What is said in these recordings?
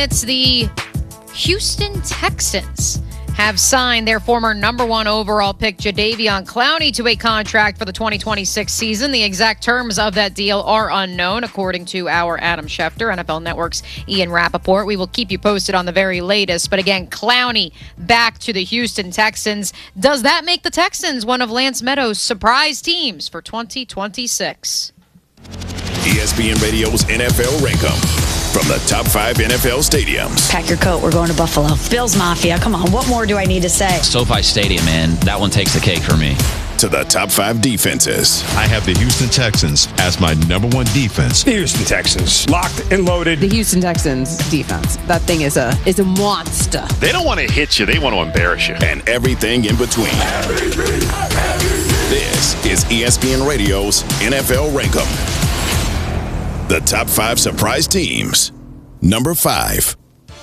It's the Houston Texans have signed their former number one overall pick, Jadeveon Clowney, to a contract for the 2026 season. The exact terms of that deal are unknown, according to our Adam Schefter, NFL Network's Ian Rappaport. We will keep you posted on the very latest. But again, Clowney back to the Houston Texans. Does that make the Texans one of Lance Meadows' surprise teams for 2026? ESPN Radio's NFL Rank-Em. From the top 5 NFL stadiums. Pack your coat. We're going to Buffalo. Bills Mafia. Come on. What more do I need to say? SoFi Stadium, man. That one takes the cake for me. To the top 5 defenses. I have the Houston Texans as my number one defense. The Houston Texans. Locked and loaded. The Houston Texans defense. That thing is a monster. They don't want to hit you. They want to embarrass you. And everything in between. This is ESPN Radio's NFL Rank-Em. The top 5 surprise teams. Number 5.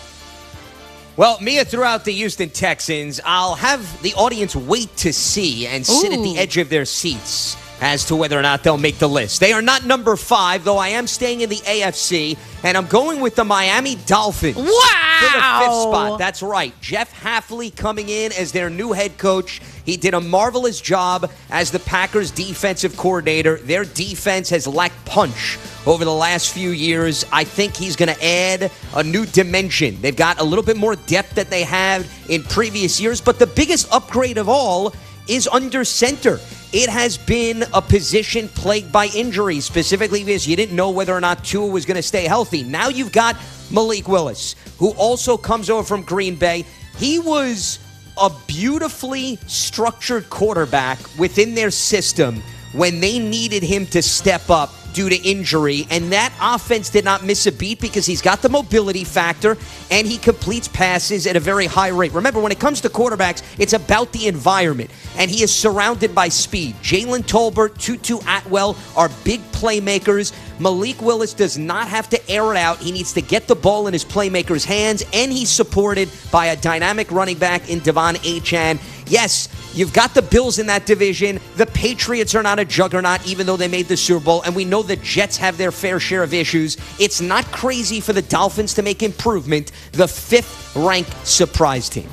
Well, Mia threw out the Houston Texans. I'll have the audience wait to see and sit at the edge of their seats as to whether or not they'll make the list. They are not number 5, though I am staying in the AFC, and I'm going with the Miami Dolphins. Wow! For the 5th spot. That's right. Jeff Hafley coming in as their new head coach. He did a marvelous job as the Packers defensive coordinator. Their defense has lacked punch over the last few years. I think he's going to add a new dimension. They've got a little bit more depth that they had in previous years, but the biggest upgrade of all is under center. It has been a position plagued by injuries, specifically because you didn't know whether or not Tua was going to stay healthy. Now you've got Malik Willis, who also comes over from Green Bay. He was a beautifully structured quarterback within their system when they needed him to step up due to injury, and that offense did not miss a beat because he's got the mobility factor and he completes passes at a very high rate. Remember, when it comes to quarterbacks, it's about the environment, and he is surrounded by speed. Jalen Tolbert, Tutu Atwell are big playmakers. Malik Willis does not have to air it out. He needs to get the ball in his playmakers' hands, and he's supported by a dynamic running back in Devon Achane. Yes, you've got the Bills in that division. The Patriots are not a juggernaut, even though they made the Super Bowl, and we know the Jets have their fair share of issues. It's not crazy for the Dolphins to make improvement. The 5th-ranked surprise team.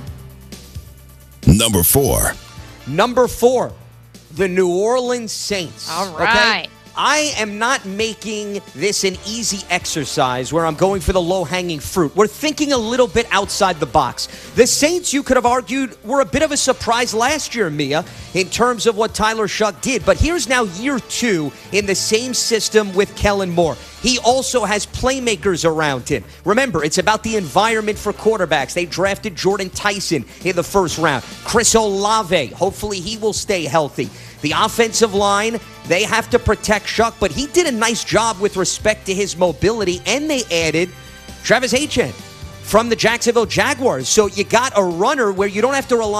Number 4. Number 4, the New Orleans Saints. All right. Okay? I am not making this an easy exercise where I'm going for the low-hanging fruit. We're thinking a little bit outside the box. The Saints, you could have argued, were a bit of a surprise last year, Mia, in terms of what Tyler Shuck did. But here's now year 2 in the same system with Kellen Moore. He also has playmakers around him. Remember, it's about the environment for quarterbacks. They drafted Jordan Tyson in the 1st round. Chris Olave, hopefully he will stay healthy. The offensive line, they have to protect Shuck, but he did a nice job with respect to his mobility, and they added Travis Etienne from the Jacksonville Jaguars. So you got a runner where you don't have to rely